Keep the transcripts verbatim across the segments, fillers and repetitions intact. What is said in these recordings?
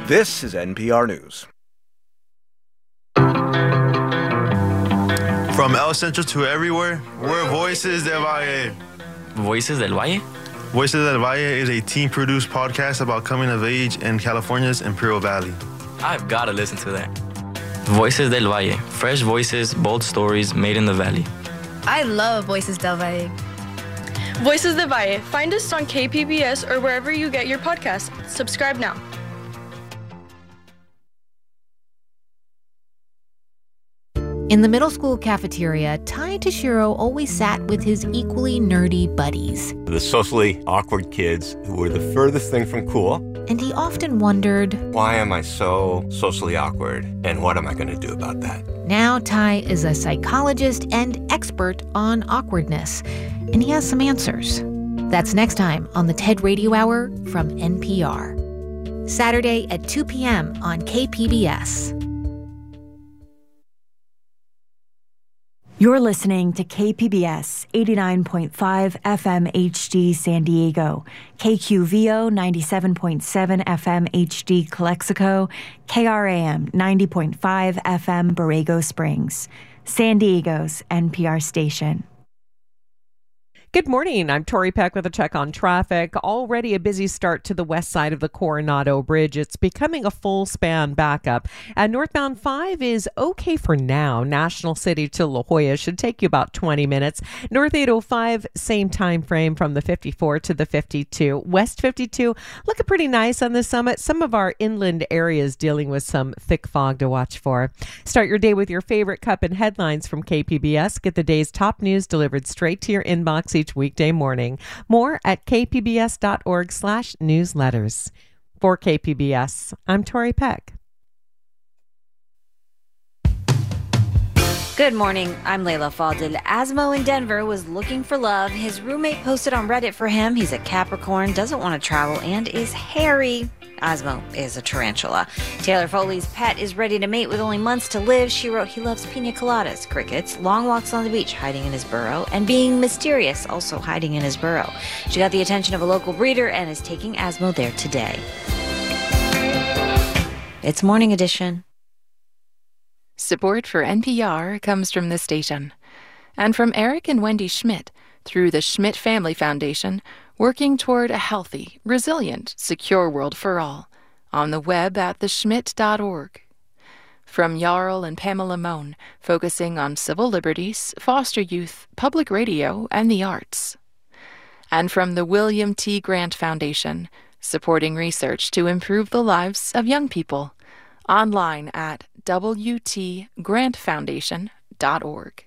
This is N P R News. From El Centro to everywhere, we're Voices del Valle. Voices del Valle? Voices del Valle is a team-produced podcast about coming of age in California's Imperial Valley. I've got to listen to that. Voices del Valle. Fresh voices, bold stories made in the valley. I love Voices del Valle. Voices del Valle. Find us on K P B S or wherever you get your podcasts. Subscribe now. In the middle school cafeteria, Ty Tashiro always sat with his equally nerdy buddies. The socially awkward kids who were the furthest thing from cool. And he often wondered, why am I so socially awkward, and what am I going to do about that? Now Ty is a psychologist and expert on awkwardness, and he has some answers. That's next time on the TED Radio Hour from N P R. Saturday at two p.m. on K P B S. You're listening to K P B S eighty-nine point five F M H D San Diego, K Q V O ninety-seven point seven F M H D Calexico, K R A M ninety point five F M Borrego Springs, San Diego's N P R station. Good morning. I'm Tori Peck with a check on traffic. Already a busy start to the west side of the Coronado Bridge. It's becoming a full span backup. And northbound five is okay for now. National City to La Jolla should take you about twenty minutes. North eight oh five, same time frame from the fifty-four to the fifty-two. West fifty-two, looking pretty nice on the summit. Some of our inland areas dealing with some thick fog to watch for. Start your day with your favorite cup and headlines from K P B S. Get the day's top news delivered straight to your inbox each weekday morning. More at kpbs.org slash newsletters. For K P B S, I'm Tori Peck. Good morning, I'm Layla Fadil. Asmo in Denver was looking for love. His roommate posted on Reddit for him. He's a Capricorn, doesn't want to travel, and is hairy. Asmo is a tarantula. Taylor Foley's pet is ready to mate with only months to live. She wrote he loves pina coladas, crickets, long walks on the beach, hiding in his burrow, and being mysterious, also hiding in his burrow. She got the attention of a local breeder and is taking Asmo there today. It's Morning Edition. Support for N P R comes from this station and from Eric and Wendy Schmidt through the Schmidt Family Foundation, working toward a healthy, resilient, secure world for all, on the web at the schmidt dot org. From Jarl and Pamela Mohn, focusing on civil liberties, foster youth, public radio, and the arts. And from the William T. Grant Foundation, supporting research to improve the lives of young people, online at w t grant foundation dot org.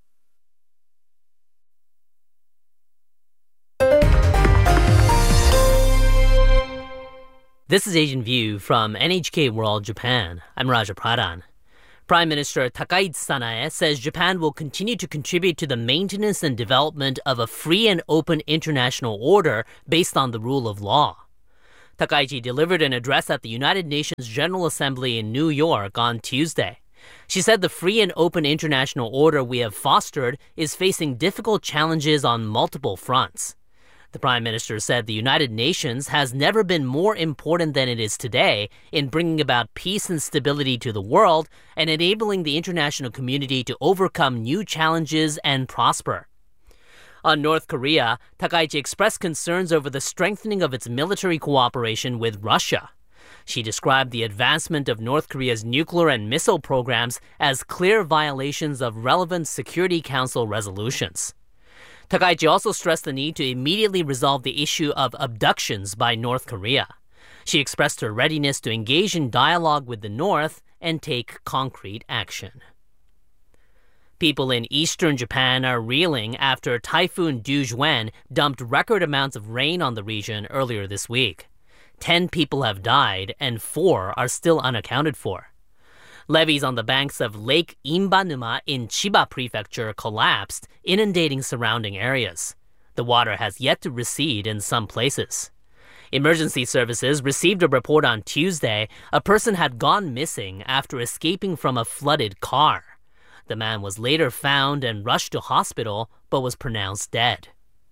This is Asian View from N H K World Japan. I'm Raja Pradhan. Prime Minister Takaichi Sanae says Japan will continue to contribute to the maintenance and development of a free and open international order based on the rule of law. Takaichi delivered an address at the United Nations General Assembly in New York on Tuesday. She said the free and open international order we have fostered is facing difficult challenges on multiple fronts. The Prime Minister said the United Nations has never been more important than it is today in bringing about peace and stability to the world and enabling the international community to overcome new challenges and prosper. On North Korea, Takaichi expressed concerns over the strengthening of its military cooperation with Russia. She described the advancement of North Korea's nuclear and missile programs as clear violations of relevant Security Council resolutions. Takaichi also stressed the need to immediately resolve the issue of abductions by North Korea. She expressed her readiness to engage in dialogue with the North and take concrete action. People in eastern Japan are reeling after Typhoon Dujuen dumped record amounts of rain on the region earlier this week. Ten people have died and four are still unaccounted for. Levees on the banks of Lake Imbanuma in Chiba Prefecture collapsed, inundating surrounding areas. The water has yet to recede in some places. Emergency services received a report on Tuesday a person had gone missing after escaping from a flooded car. The man was later found and rushed to hospital, but was pronounced dead.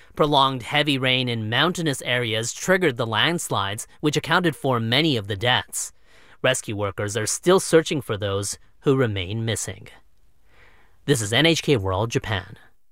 Prolonged heavy rain in mountainous areas triggered the landslides, which accounted for many of the deaths. Rescue workers are still searching for those who remain missing. This is N H K World Japan.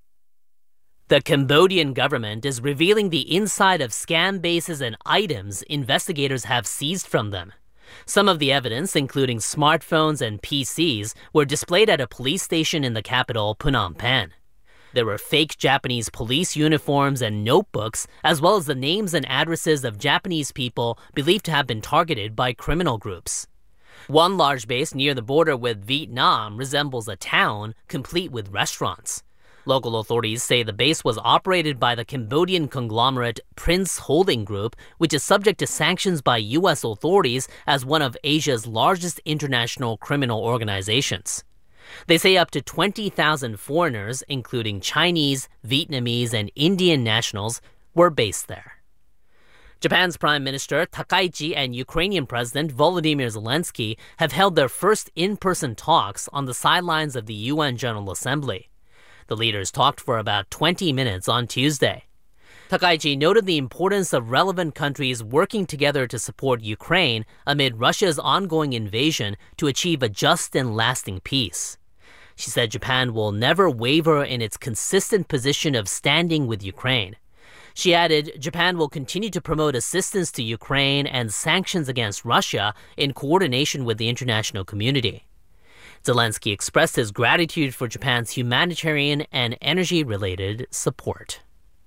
The Cambodian government is revealing the inside of scam bases and items investigators have seized from them. Some of the evidence, including smartphones and P Cs, were displayed at a police station in the capital, Phnom Penh. There were fake Japanese police uniforms and notebooks, as well as the names and addresses of Japanese people believed to have been targeted by criminal groups. One large base near the border with Vietnam resembles a town, complete with restaurants. Local authorities say the base was operated by the Cambodian conglomerate Prince Holding Group, which is subject to sanctions by U S authorities as one of Asia's largest international criminal organizations. They say up to twenty thousand foreigners, including Chinese, Vietnamese, and Indian nationals, were based there. Japan's Prime Minister Takaichi and Ukrainian President Volodymyr Zelensky have held their first in-person talks on the sidelines of the U N General Assembly. The leaders talked for about twenty minutes on Tuesday. Takaichi noted the importance of relevant countries working together to support Ukraine amid Russia's ongoing invasion to achieve a just and lasting peace. She said Japan will never waver in its consistent position of standing with Ukraine. She added Japan will continue to promote assistance to Ukraine and sanctions against Russia in coordination with the international community. Zelensky expressed his gratitude for Japan's humanitarian and energy-related support.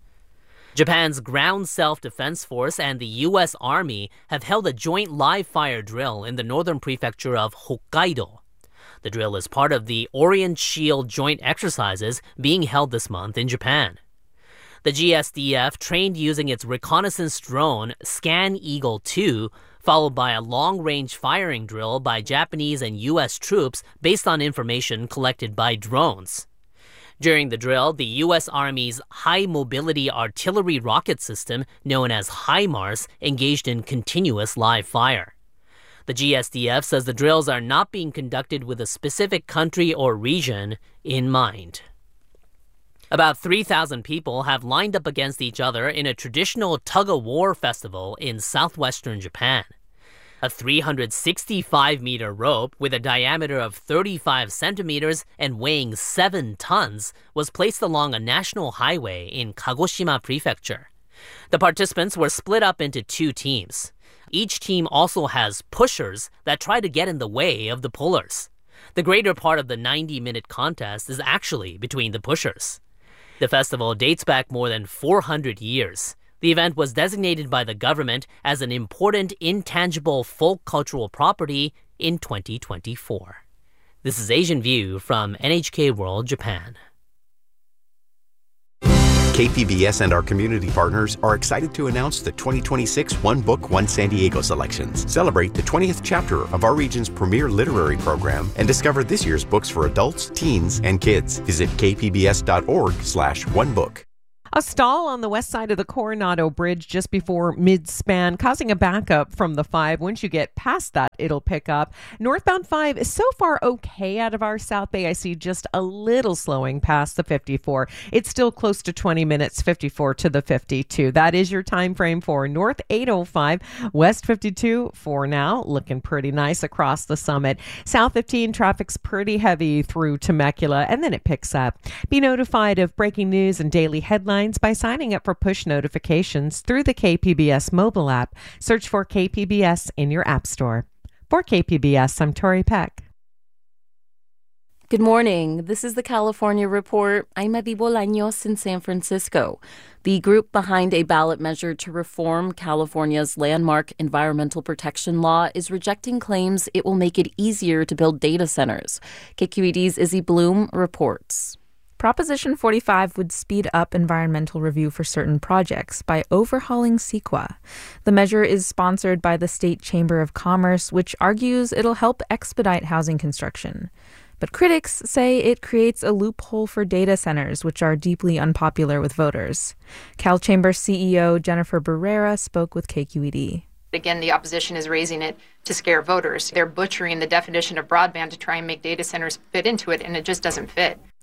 Japan's Ground Self-Defense Force and the U S Army have held a joint live-fire drill in the northern prefecture of Hokkaido. The drill is part of the Orient Shield joint exercises being held this month in Japan. The G S D F trained using its reconnaissance drone Scan Eagle two, followed by a long-range firing drill by Japanese and U S troops based on information collected by drones. During the drill, the U S Army's High-Mobility Artillery Rocket System, known as HIMARS, engaged in continuous live fire. The G S D F says the drills are not being conducted with a specific country or region in mind. About three thousand people have lined up against each other in a traditional tug-of-war festival in southwestern Japan. A three hundred sixty-five meter rope with a diameter of thirty-five centimeters and weighing seven tons was placed along a national highway in Kagoshima Prefecture. The participants were split up into two teams. Each team also has pushers that try to get in the way of the pullers. The greater part of the ninety-minute contest is actually between the pushers. The festival dates back more than four hundred years. The event was designated by the government as an important intangible folk cultural property in twenty twenty-four. This is Asian View from N H K World Japan. K P B S and our community partners are excited to announce the twenty twenty-six One Book, One San Diego selections. Celebrate the twentieth chapter of our region's premier literary program and discover this year's books for adults, teens, and kids. Visit kpbs.org slash one book. A stall on the west side of the Coronado Bridge just before mid-span, causing a backup from the five. Once you get past that, it'll pick up. Northbound five is so far okay out of our South Bay. I see just a little slowing past the fifty-four. It's still close to twenty minutes, fifty-four to the fifty-two. That is your time frame for North eight oh five, West fifty-two for now. Looking pretty nice across the summit. South fifteen, traffic's pretty heavy through Temecula, and then it picks up. Be notified of breaking news and daily headlines by signing up for push notifications through the K P B S mobile app. Search for K P B S in your app store. For K P B S, I'm Tori Peck. Good morning. This is the California Report. I'm Adi Bolaños in San Francisco. The group behind a ballot measure to reform California's landmark environmental protection law is rejecting claims it will make it easier to build data centers. K Q E D's Izzy Bloom reports. Proposition forty-five would speed up environmental review for certain projects by overhauling CEQA. The measure is sponsored by the State Chamber of Commerce, which argues it'll help expedite housing construction. But critics say it creates a loophole for data centers, which are deeply unpopular with voters. CalChamber C E O Jennifer Barrera spoke with K Q E D. Again, the opposition is raising it to scare voters. They're butchering the definition of broadband to try and make data centers fit into it, and it just doesn't fit.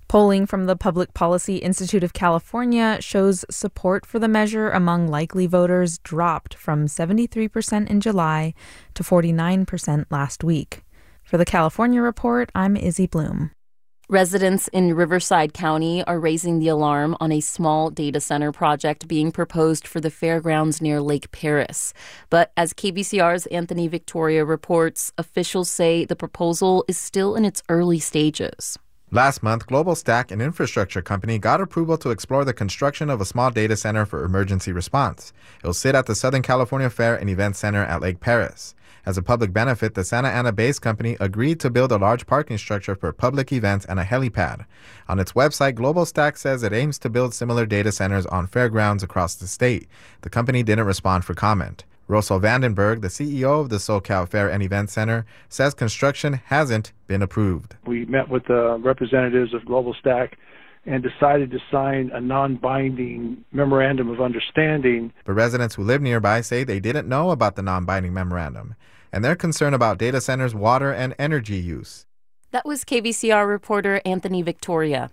Polling from the Public Policy Institute of California shows support for the measure among likely voters dropped from seventy-three percent in July to forty-nine percent last week. For the California Report, I'm Izzy Bloom. Residents in Riverside County are raising the alarm on a small data center project being proposed for the fairgrounds near Lake Paris. But as K B C R's Anthony Victoria reports, officials say the proposal is still in its early stages. Last month, Global Stack, an infrastructure company, got approval to explore the construction of a small data center for emergency response. It will sit at the Southern California Fair and Event Center at Lake Paris. As a public benefit, the Santa Ana-based company agreed to build a large parking structure for public events and a helipad. On its website, Global Stack says it aims to build similar data centers on fairgrounds across the state. The company didn't respond for comment. Russell Vandenberg, the C E O of the SoCal Fair and Event Center, says construction hasn't been approved. We met with the representatives of Global Stack and decided to sign a non-binding memorandum of understanding. But residents who live nearby say they didn't know about the non-binding memorandum, and they're concerned about data centers' water and energy use. That was K B C R reporter Anthony Victoria.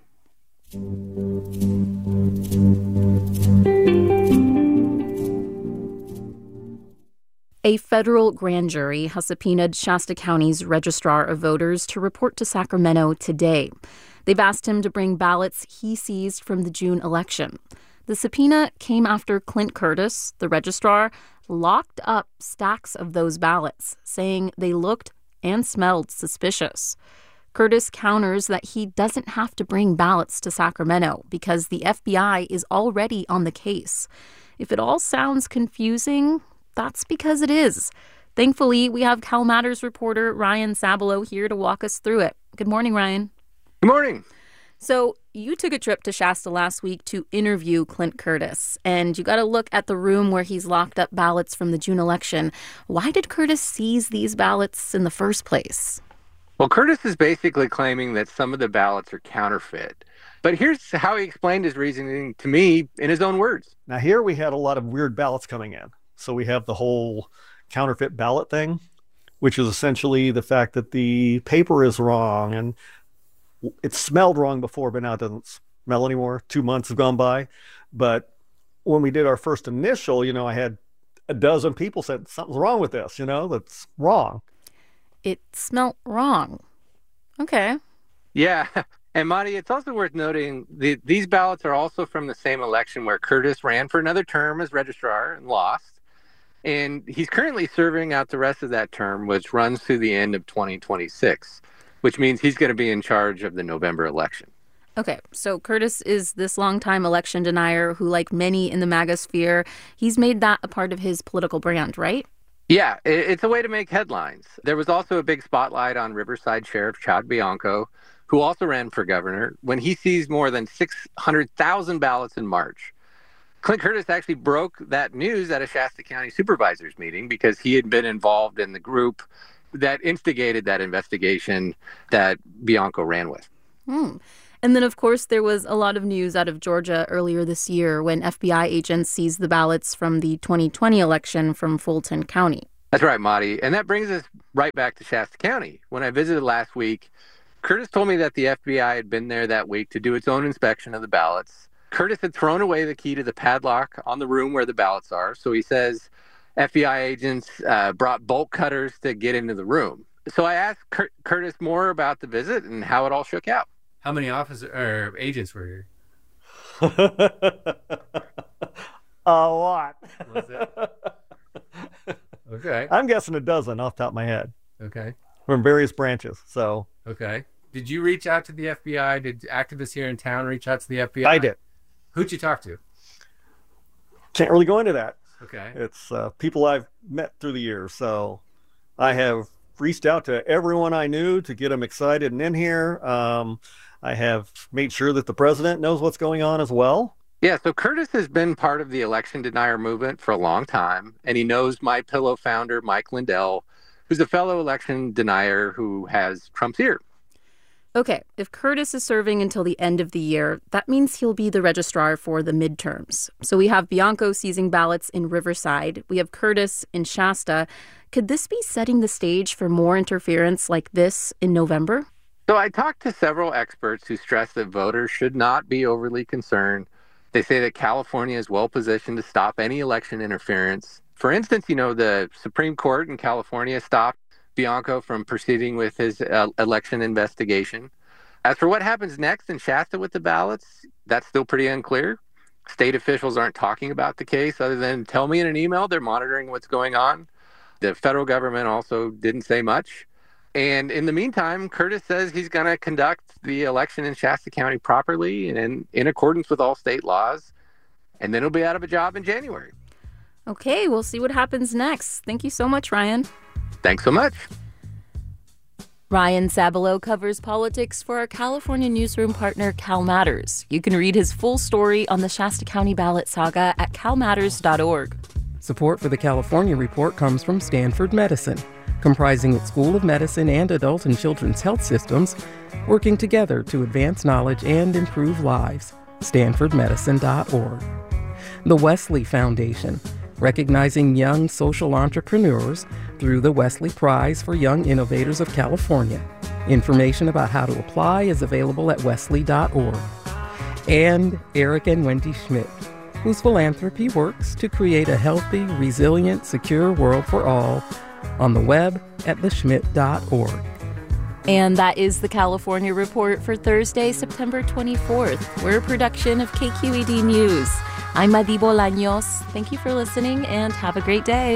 A federal grand jury has subpoenaed Shasta County's Registrar of Voters to report to Sacramento today. They've asked him to bring ballots he seized from the June election. The subpoena came after Clint Curtis, the registrar, locked up stacks of those ballots, saying they looked and smelled suspicious. Curtis counters that he doesn't have to bring ballots to Sacramento because the F B I is already on the case. If it all sounds confusing, that's because it is. Thankfully, we have CalMatters reporter Ryan Sabalo here to walk us through it. Good morning, Ryan. Good morning. So you took a trip to Shasta last week to interview Clint Curtis, and you got to look at the room where he's locked up ballots from the June election. Why did Curtis seize these ballots in the first place? Well, Curtis is basically claiming that some of the ballots are counterfeit. But here's how he explained his reasoning to me in his own words. Now, here we had a lot of weird ballots coming in. So we have the whole counterfeit ballot thing, which is essentially the fact that the paper is wrong and it smelled wrong before, but now it doesn't smell anymore. Two months have gone by. But when we did our first initial, you know, I had a dozen people said, something's wrong with this, you know, that's wrong. It smelled wrong. Okay. Yeah. And Marty, it's also worth noting that these ballots are also from the same election where Curtis ran for another term as registrar and lost. And he's currently serving out the rest of that term, which runs through the end of twenty twenty-six, which means he's going to be in charge of the November election. Okay, so Curtis is this longtime election denier who, like many in the MAGA sphere, he's made that a part of his political brand, right? Yeah, it's a way to make headlines. There was also a big spotlight on Riverside Sheriff Chad Bianco, who also ran for governor, when he seized more than six hundred thousand ballots in March. Clint Curtis actually broke that news at a Shasta County supervisors meeting because he had been involved in the group that instigated that investigation that Bianco ran with. Hmm. And then, of course, there was a lot of news out of Georgia earlier this year when F B I agents seized the ballots from the twenty twenty election from Fulton County. That's right, Marty. And that brings us right back to Shasta County. When I visited last week, Curtis told me that the F B I had been there that week to do its own inspection of the ballots. Curtis had thrown away the key to the padlock on the room where the ballots are. So he says F B I agents uh, brought bolt cutters to get into the room. So I asked Cur- Curtis more about the visit and how it all shook out. How many officers or agents were here? A lot. Was it? Okay. I'm guessing a dozen off the top of my head. Okay. From various branches. So. Okay. Did you reach out to the F B I? Did activists here in town reach out to the F B I? I did. Who'd you talk to? Can't really go into that. Okay. It's uh, people I've met through the years. So I have reached out to everyone I knew to get them excited and in here. Um, I have made sure that the president knows what's going on as well. Yeah, so Curtis has been part of the election denier movement for a long time, and he knows MyPillow founder Mike Lindell, who's a fellow election denier who has Trump's ear. Okay, if Curtis is serving until the end of the year, that means he'll be the registrar for the midterms. So we have Bianco seizing ballots in Riverside. We have Curtis in Shasta. Could this be setting the stage for more interference like this in November? So I talked to several experts who stress that voters should not be overly concerned. They say that California is well positioned to stop any election interference. For instance, you know, the Supreme Court in California stopped Bianco from proceeding with his uh, election investigation. As for what happens next in Shasta with the ballots, that's still pretty unclear. State officials aren't talking about the case other than tell me in an email they're monitoring what's going on. The federal government also didn't say much. And in the meantime, Curtis says he's going to conduct the election in Shasta County properly and in, in accordance with all state laws. And then he'll be out of a job in January. Okay, we'll see what happens next. Thank you so much, Ryan. Thanks so much. Ryan Sabalow covers politics for our California newsroom partner, Cal Matters. You can read his full story on the Shasta County ballot saga at cal matters dot org. Support for the California Report comes from Stanford Medicine, comprising its School of Medicine and adult and children's health systems, working together to advance knowledge and improve lives. stanford medicine dot org. The Wesley Foundation, recognizing young social entrepreneurs through the Wesley Prize for Young Innovators of California. Information about how to apply is available at wesley dot org. And Eric and Wendy Schmidt, whose philanthropy works to create a healthy, resilient, secure world for all, on the web at the schmidt dot org. And that is the California Report for Thursday, September twenty-fourth. We're a production of K Q E D News. I'm Madi Bolaños. Thank you for listening and have a great day.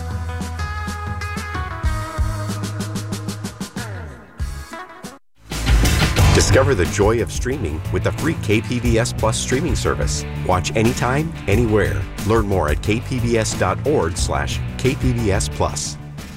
Discover the joy of streaming with the free K P B S Plus streaming service. Watch anytime, anywhere. Learn more at k p b s dot org slash k p b s plus.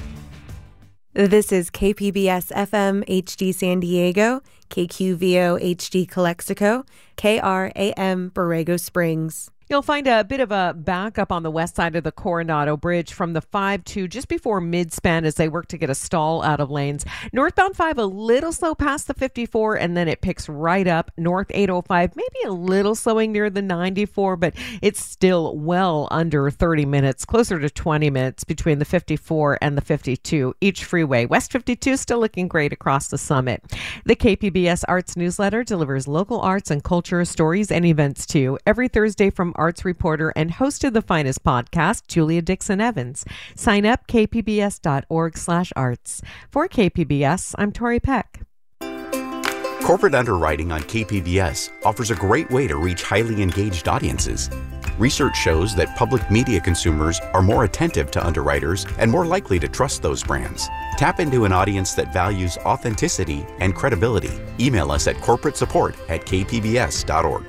This is K P B S F M H D San Diego, K Q V O H D Calexico, K R A M Borrego Springs. You'll find a bit of a backup on the west side of the Coronado Bridge from the five two just before mid-span as they work to get a stall out of lanes. Northbound five a little slow past the fifty-four, and then it picks right up. North eight oh five maybe a little slowing near the ninety-four, but it's still well under thirty minutes, closer to twenty minutes between the fifty-four and the fifty-two each freeway. West fifty-two still looking great across the summit. The K P B S Arts newsletter delivers local arts and culture stories and events to you every Thursday from arts reporter and host of the finest podcast, Julia Dixon Evans. Sign up k p b s dot org slash arts. For K P B S, I'm Tori Peck. Corporate underwriting on K P B S offers a great way to reach highly engaged audiences. Research shows that public media consumers are more attentive to underwriters and more likely to trust those brands. Tap into an audience that values authenticity and credibility. Email us at corporate support at k p b s dot org.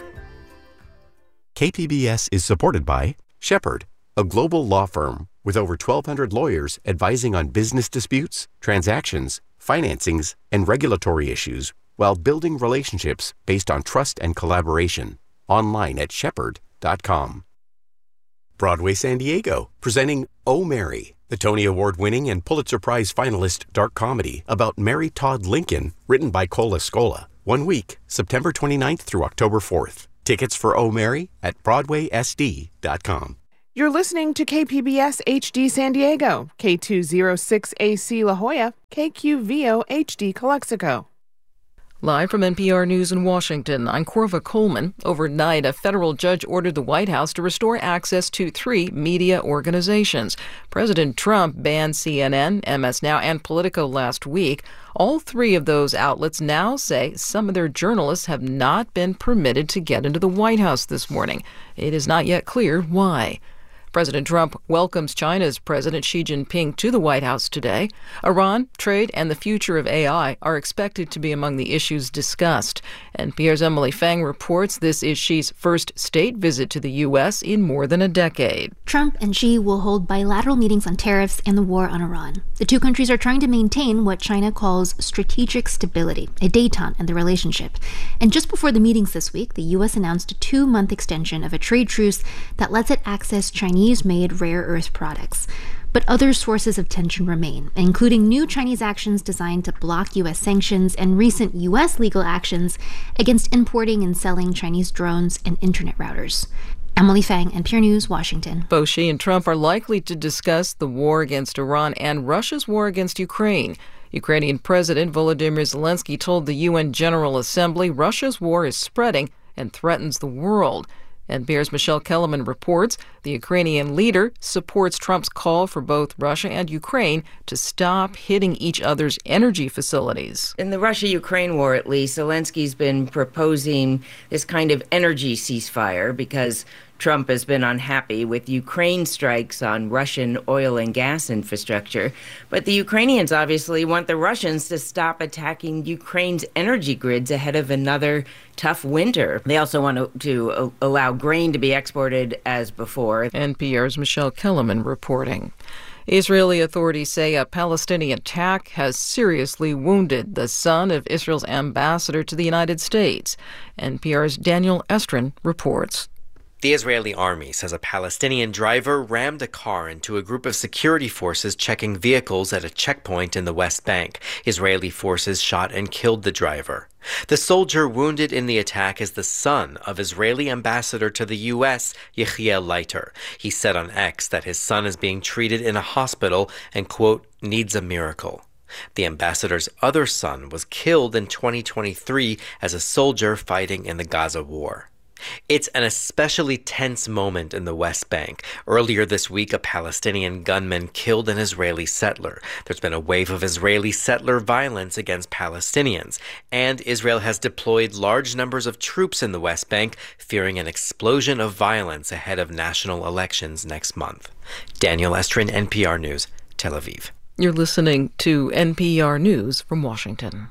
K P B S is supported by Shepherd, a global law firm with over twelve hundred lawyers advising on business disputes, transactions, financings, and regulatory issues while building relationships based on trust and collaboration. Online at shepherd dot com. Broadway San Diego, presenting Oh, Mary, the Tony Award-winning and Pulitzer Prize finalist dark comedy about Mary Todd Lincoln, written by Cola Scola. One week, September twenty-ninth through October fourth. Tickets for Oh, Mary at broadway s d dot com. You're listening to K P B S H D San Diego, K two oh six A C La Jolla, K Q V O H D Calexico. Live from N P R News in Washington, I'm Corva Coleman. Overnight, a federal judge ordered the White House to restore access to three media organizations. President Trump banned C N N, M S Now, and Politico last week. All three of those outlets now say some of their journalists have not been permitted to get into the White House this morning. It is not yet clear why. President Trump welcomes China's President Xi Jinping to the White House today. Iran, trade, and the future of A I are expected to be among the issues discussed. N P R's Emily Fang reports this is Xi's first state visit to the U S in more than a decade. Trump and Xi will hold bilateral meetings on tariffs and the war on Iran. The two countries are trying to maintain what China calls strategic stability, a détente in the relationship. And just before the meetings this week, the U S announced a two-month extension of a trade truce that lets it access Chinese made rare earth products. But other sources of tension remain, including new Chinese actions designed to block U S sanctions and recent U S legal actions against importing and selling Chinese drones and internet routers. Emily Fang, N P R News, Washington. Both Xi and Trump are likely to discuss the war against Iran and Russia's war against Ukraine. Ukrainian President Volodymyr Zelensky told the U N General Assembly Russia's war is spreading and threatens the world. N P R's Michelle Kellerman reports the Ukrainian leader supports Trump's call for both Russia and Ukraine to stop hitting each other's energy facilities. In the Russia-Ukraine war, at least, Zelensky's been proposing this kind of energy ceasefire because Trump has been unhappy with Ukraine strikes on Russian oil and gas infrastructure. But the Ukrainians obviously want the Russians to stop attacking Ukraine's energy grids ahead of another tough winter. They also want to, to allow grain to be exported as before. N P R's Michelle Kellerman reporting. Israeli authorities say a Palestinian attack has seriously wounded the son of Israel's ambassador to the United States. N P R's Daniel Estrin reports. The Israeli army says a Palestinian driver rammed a car into a group of security forces checking vehicles at a checkpoint in the West Bank. Israeli forces shot and killed the driver. The soldier wounded in the attack is the son of Israeli ambassador to the U S, Yechiel Leiter. He said on X that his son is being treated in a hospital and, quote, needs a miracle. The ambassador's other son was killed in twenty twenty-three as a soldier fighting in the Gaza war. It's an especially tense moment in the West Bank. Earlier this week, a Palestinian gunman killed an Israeli settler. There's been a wave of Israeli settler violence against Palestinians, and Israel has deployed large numbers of troops in the West Bank, fearing an explosion of violence ahead of national elections next month. Daniel Estrin, N P R News, Tel Aviv. You're listening to N P R News from Washington.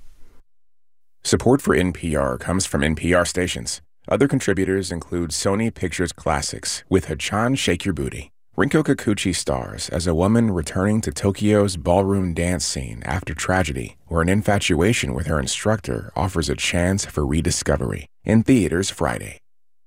Support for N P R comes from N P R stations. Other contributors include Sony Pictures Classics with Hachan Shake Your Booty. Rinko Kikuchi stars as a woman returning to Tokyo's ballroom dance scene after tragedy, where an infatuation with her instructor offers a chance for rediscovery. In theaters Friday.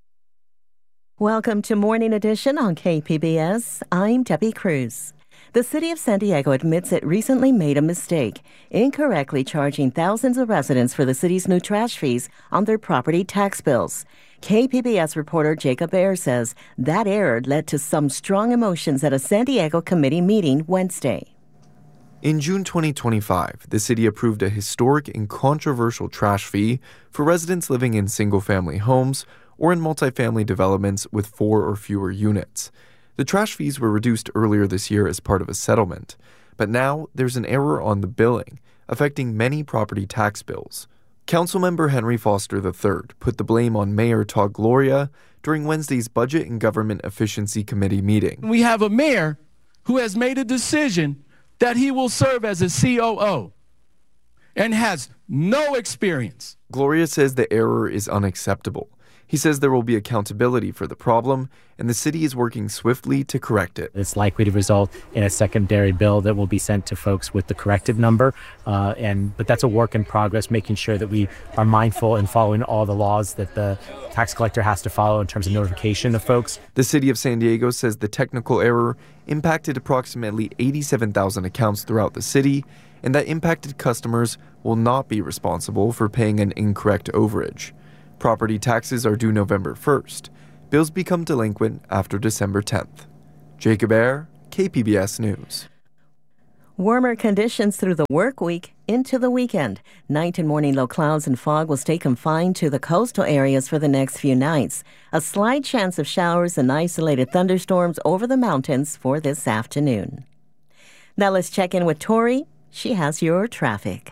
Welcome to Morning Edition on K P B S. I'm Debbie Cruz. The city of San Diego admits it recently made a mistake, incorrectly charging thousands of residents for the city's new trash fees on their property tax bills. K P B S reporter Jacob Ayer says that error led to some strong emotions at a San Diego committee meeting Wednesday. In June twenty twenty-five, the city approved a historic and controversial trash fee for residents living in single-family homes or in multifamily developments with four or fewer units. The trash fees were reduced earlier this year as part of a settlement, but now there's an error on the billing, affecting many property tax bills. Councilmember Henry Foster the third put the blame on Mayor Todd Gloria during Wednesday's Budget and Government Efficiency Committee meeting. We have a mayor who has made a decision that he will serve as a C O O and has no experience. Gloria says the error is unacceptable. He says there will be accountability for the problem, and the city is working swiftly to correct it. It's likely to result in a secondary bill that will be sent to folks with the corrected number, uh, and but that's a work in progress, making sure that we are mindful and following all the laws that the tax collector has to follow in terms of notification of folks. The city of San Diego says the technical error impacted approximately eighty-seven thousand accounts throughout the city, and that impacted customers will not be responsible for paying an incorrect overage. Property taxes are due November first. Bills become delinquent after December tenth. Jacob Ayer, K P B S News. Warmer conditions through the work week into the weekend. Night and morning low clouds and fog will stay confined to the coastal areas for the next few nights. A slight chance of showers and isolated thunderstorms over the mountains for this afternoon. Now let's check in with Tori. She has your traffic.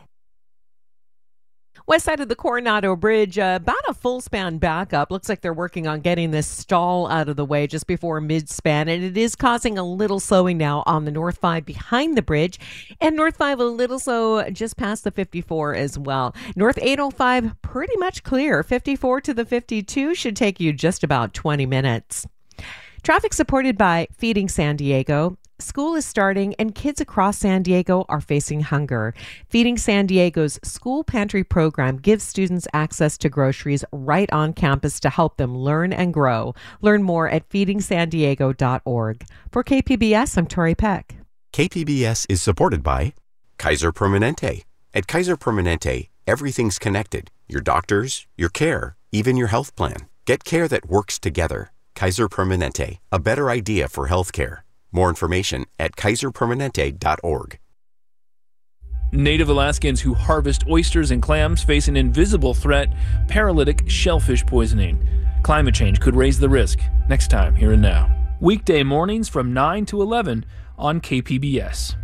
West side of the Coronado Bridge, uh, about a full span backup. Looks like they're working on getting this stall out of the way just before mid-span, and it is causing a little slowing now on the North five behind the bridge, and North five a little slow just past the fifty-four as well. North eight oh five pretty much clear. fifty-four to the fifty-two should take you just about twenty minutes. Traffic supported by Feeding San Diego. School is starting and kids across San Diego are facing hunger. Feeding San Diego's school pantry program gives students access to groceries right on campus to help them learn and grow. Learn more at feeding san diego dot org. For K P B S, I'm Tori Peck. K P B S is supported by Kaiser Permanente. At Kaiser Permanente, everything's connected. Your doctors, your care, even your health plan. Get care that works together. Kaiser Permanente, a better idea for healthcare. More information at kaiser permanente dot org. Native Alaskans who harvest oysters and clams face an invisible threat, paralytic shellfish poisoning. Climate change could raise the risk. Next time, Here and Now. Weekday mornings from nine to eleven on K P B S.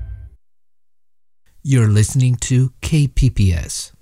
You're listening to K P B S.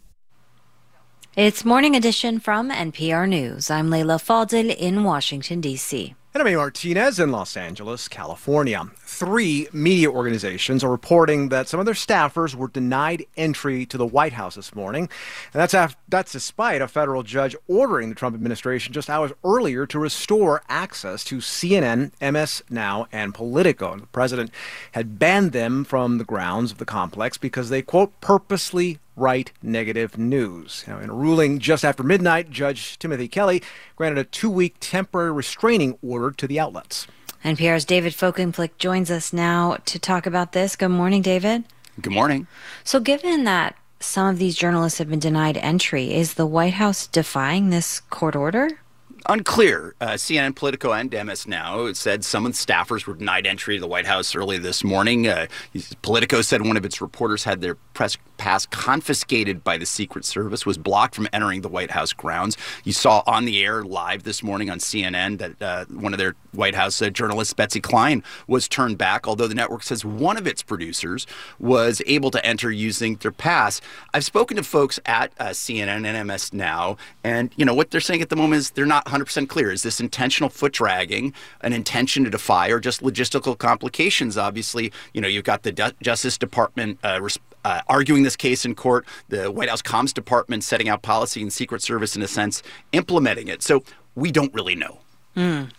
It's Morning Edition from N P R News. I'm Leila Fadel in Washington, D C And I'm Amy Martinez in Los Angeles, California. Three media organizations are reporting that some of their staffers were denied entry to the White House this morning. And that's af- that's despite a federal judge ordering the Trump administration just hours earlier to restore access to C N N, M S Now, and Politico. And the president had banned them from the grounds of the complex because they, quote, purposely write negative news. Now, in a ruling just after midnight, Judge Timothy Kelly granted a two-week temporary restraining order to the outlets. N P R's David Folkenflik joins us now to talk about this. Good morning, David. Good morning. So given that some of these journalists have been denied entry, is the White House defying this court order? Unclear. Uh, C N N, Politico, and M S Now it said some of the staffers were denied entry to the White House early this morning. Uh, Politico said one of its reporters had their press pass confiscated by the Secret Service, was blocked from entering the White House grounds. You saw on the air live this morning on C N N that uh, one of their White House uh, journalists, Betsy Klein, was turned back, although the network says one of its producers was able to enter using their pass. I've spoken to folks at uh, C N N and M S Now, and you know what they're saying at the moment is they're not one hundred percent clear. Is this intentional foot dragging, an intention to defy, or just logistical complications? Obviously, you know, you've got the D- Justice Department uh, res- uh, arguing this case in court, the White House Comms Department setting out policy, and Secret Service, in a sense, implementing it. So we don't really know. Mm.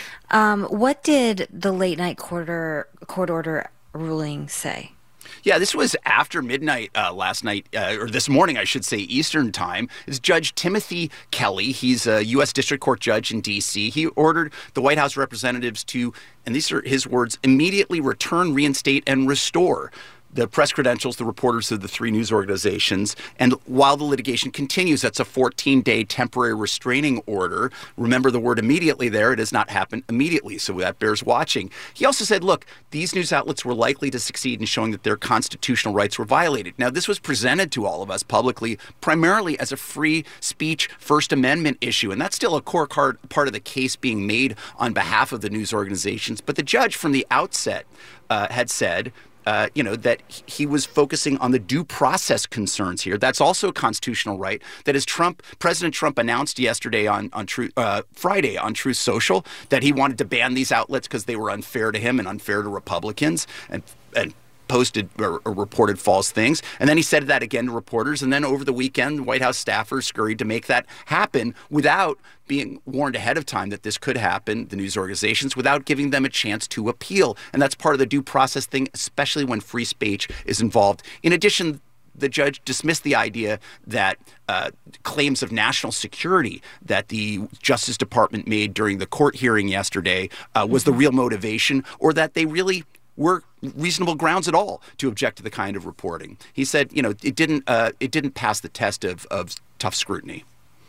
Um, what did the late night court order, court order ruling say? Yeah, this was after midnight uh, last night, uh, or this morning, I should say, Eastern time. Is Judge Timothy Kelly. He's a U S District Court judge in D C. He ordered the White House representatives to, and these are his words, immediately return, reinstate, and restore the press credentials, the reporters of the three news organizations. And while the litigation continues, that's a fourteen-day temporary restraining order. Remember the word immediately there. It has not happened immediately, so that bears watching. He also said, look, these news outlets were likely to succeed in showing that their constitutional rights were violated. Now, this was presented to all of us publicly primarily as a free speech First Amendment issue, and that's still a core card, part of the case being made on behalf of the news organizations. But the judge from the outset uh, had said, Uh, you know, that he was focusing on the due process concerns here. That's also a constitutional right. That as Trump, President Trump announced yesterday on on Truth, uh, Friday on Truth Social that he wanted to ban these outlets because they were unfair to him and unfair to Republicans, and and posted or, or reported false things. And then he said that again to reporters. And then over the weekend, White House staffers scurried to make that happen without being warned ahead of time that this could happen, the news organizations, without giving them a chance to appeal. And that's part of the due process thing, especially when free speech is involved. In addition, the judge dismissed the idea that uh, claims of national security that the Justice Department made during the court hearing yesterday uh, was the real motivation, or that they really were reasonable grounds at all to object to the kind of reporting. He said, you know, it didn't uh, it didn't pass the test of, of tough scrutiny.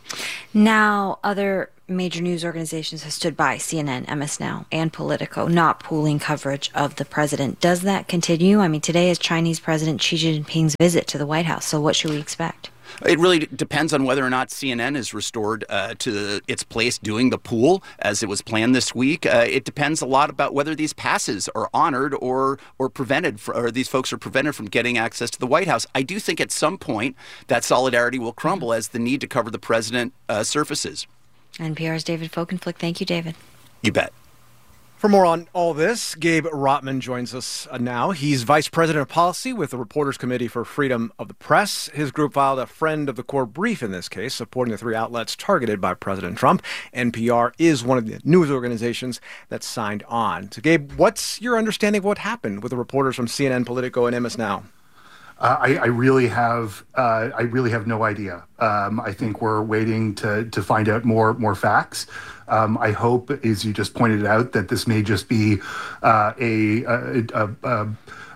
Now, other major news organizations have stood by, C N N, M S Now, and Politico, not pooling coverage of the president. Does that continue? I mean, today is Chinese President Xi Jinping's visit to the White House, so what should we expect? It really depends on whether or not C N N is restored uh, to the, its place doing the pool as it was planned this week. Uh, it depends a lot about whether these passes are honored or or prevented, for, or these folks are prevented from getting access to the White House. I do think at some point that solidarity will crumble as the need to cover the president uh, surfaces. N P R's David Folkenflik. Thank you, David. You bet. For more on all this, Gabe Rotman joins us now. He's Vice President of Policy with the Reporters Committee for Freedom of the Press. His group filed a friend of the court brief in this case, supporting the three outlets targeted by President Trump. N P R is one of the news organizations that signed on. So, Gabe, what's your understanding of what happened with the reporters from C N N, Politico, and M S Now? Uh, I, I really have uh, I really have no idea. Um, I think we're waiting to to find out more more facts. Um, I hope, as you just pointed out, that this may just be uh, a, a, a,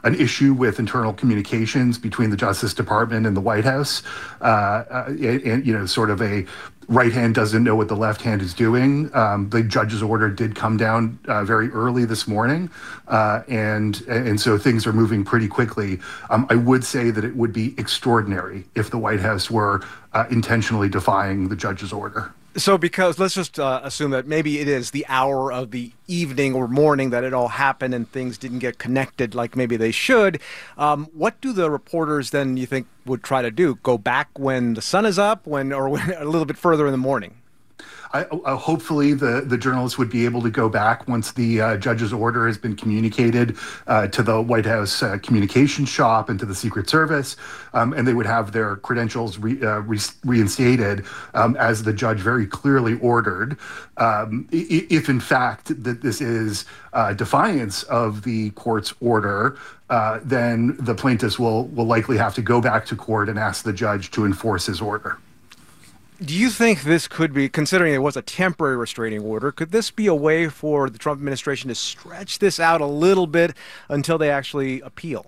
an issue with internal communications between the Justice Department and the White House, uh, uh, and, and, you know, sort of a right hand doesn't know what the left hand is doing. Um, the judge's order did come down uh, very early this morning, uh, and and so things are moving pretty quickly. Um, I would say that it would be extraordinary if the White House were uh, intentionally defying the judge's order. So because let's just uh, assume that maybe it is the hour of the evening or morning that it all happened and things didn't get connected like maybe they should. Um, what do the reporters then you think would try to do? Go back when the sun is up, when or when, a little bit further in the morning? I, uh, hopefully the, the journalists would be able to go back once the uh, judge's order has been communicated uh, to the White House uh, communications shop and to the Secret Service, um, and they would have their credentials re, uh, re, reinstated um, as the judge very clearly ordered. Um, if in fact that this is uh, defiance of the court's order, uh, then the plaintiffs will, will likely have to go back to court and ask the judge to enforce his order. Do you think this could be, considering it was a temporary restraining order, could this be a way for the Trump administration to stretch this out a little bit until they actually appeal?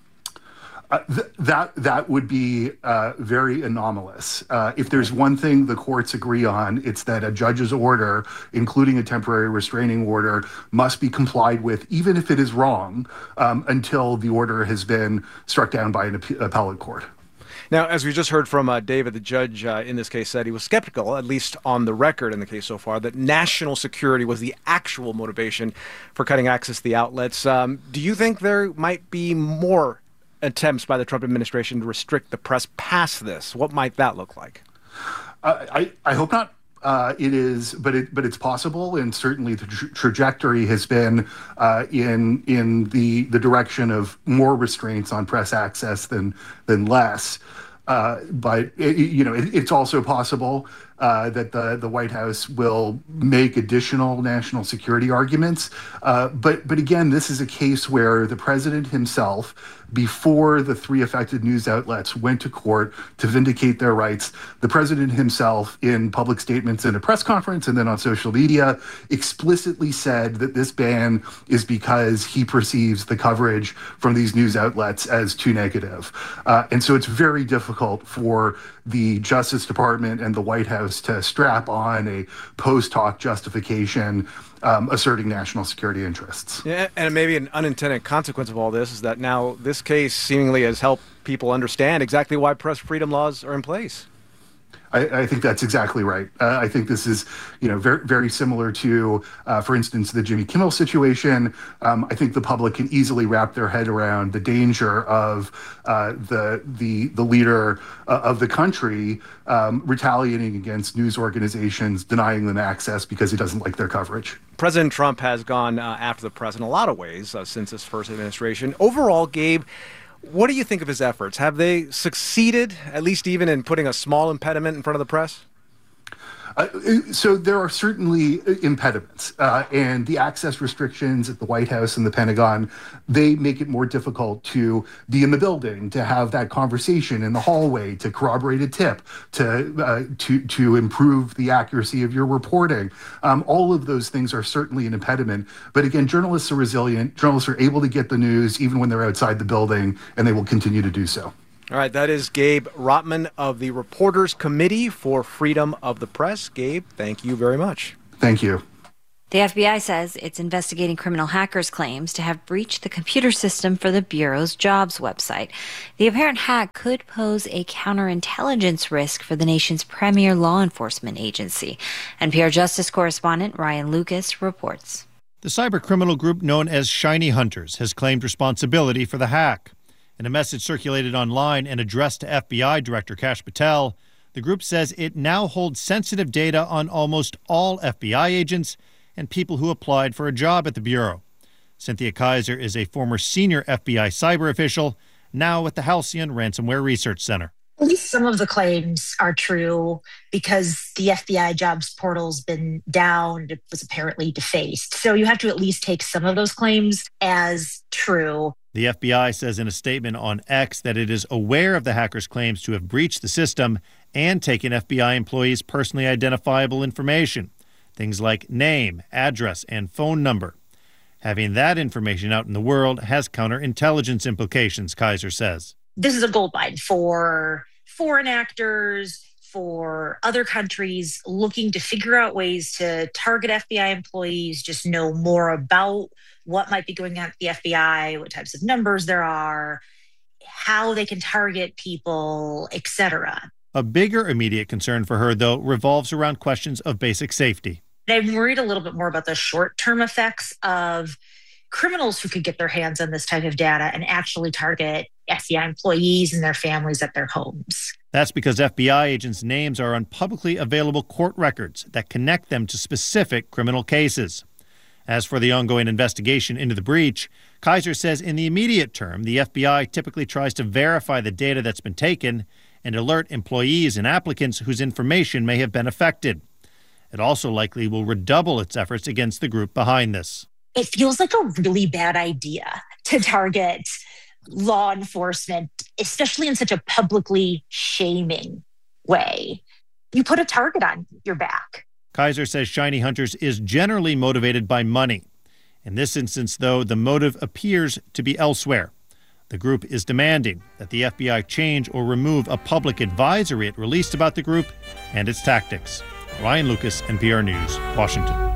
Uh, th- that that would be uh, very anomalous. Uh, if there's one thing the courts agree on, it's that a judge's order, including a temporary restraining order, must be complied with, even if it is wrong, um, until the order has been struck down by an ap- appellate court. Now, as we just heard from uh, David, the judge uh, in this case said he was skeptical, at least on the record in the case so far, that national security was the actual motivation for cutting access to the outlets. Um, do you think there might be more attempts by the Trump administration to restrict the press past this? What might that look like? Uh, I, I hope not. Uh, it is, but it, but it's possible, and certainly the tra- trajectory has been uh, in in the the direction of more restraints on press access than than less. Uh, but it, you know, it, it's also possible uh, that the the White House will make additional national security arguments. Uh, but but again, this is a case where the president himself, before the three affected news outlets went to court to vindicate their rights, the president himself, in public statements in a press conference and then on social media, explicitly said that this ban is because he perceives the coverage from these news outlets as too negative. Uh, and so it's very difficult for the Justice Department and the White House to strap on a post hoc justification Um, asserting national security interests. Yeah, and maybe an unintended consequence of all this is that now this case seemingly has helped people understand exactly why press freedom laws are in place. I, I think that's exactly right. Uh, I think this is, you know, very, very similar to, uh, for instance, the Jimmy Kimmel situation. Um, I think the public can easily wrap their head around the danger of uh, the the the leader uh, of the country um, retaliating against news organizations, denying them access because he doesn't like their coverage. President Trump has gone uh, after the press in a lot of ways uh, since his first administration. Overall, Gabe, what do you think of his efforts? Have they succeeded, at least even in putting a small impediment in front of the press? Uh, so there are certainly impediments, uh, and the access restrictions at the White House and the Pentagon, they make it more difficult to be in the building, to have that conversation in the hallway, to corroborate a tip, to uh, to to improve the accuracy of your reporting. Um, all of those things are certainly an impediment. But again, journalists are resilient. Journalists are able to get the news even when they're outside the building, and they will continue to do so. All right, that is Gabe Rotman of the Reporters Committee for Freedom of the Press. Gabe, thank you very much. Thank you. The F B I says it's investigating criminal hackers' claims to have breached the computer system for the Bureau's jobs website. The apparent hack could pose a counterintelligence risk for the nation's premier law enforcement agency. N P R Justice correspondent Ryan Lucas reports. The cybercriminal group known as Shiny Hunters has claimed responsibility for the hack. In a message circulated online and addressed to F B I Director Kash Patel, the group says it now holds sensitive data on almost all F B I agents and people who applied for a job at the Bureau. Cynthia Kaiser is a former senior F B I cyber official, now at the Halcyon Ransomware Research Center. At least some of the claims are true because the F B I jobs portal's been down. It was apparently defaced. So you have to at least take some of those claims as true. The F B I says in a statement on X that it is aware of the hackers' claims to have breached the system and taken F B I employees' personally identifiable information, things like name, address, and phone number. Having that information out in the world has counterintelligence implications, Kaiser says. This is a goldmine for foreign actors, for other countries looking to figure out ways to target F B I employees, just know more about what might be going on at the F B I, what types of numbers there are, how they can target people, et cetera. A bigger immediate concern for her, though, revolves around questions of basic safety. I'm worried a little bit more about the short-term effects of criminals who could get their hands on this type of data and actually target F B I employees and their families at their homes. That's because F B I agents' names are on publicly available court records that connect them to specific criminal cases. As for the ongoing investigation into the breach, Kaiser says in the immediate term, the F B I typically tries to verify the data that's been taken and alert employees and applicants whose information may have been affected. It also likely will redouble its efforts against the group behind this. It feels like a really bad idea to target law enforcement, especially in such a publicly shaming way. You put a target on your back. Kaiser says Shiny Hunters is generally motivated by money. In this instance, though, the motive appears to be elsewhere. The group is demanding that the F B I change or remove a public advisory it released about the group and its tactics. Ryan Lucas, N P R News, Washington.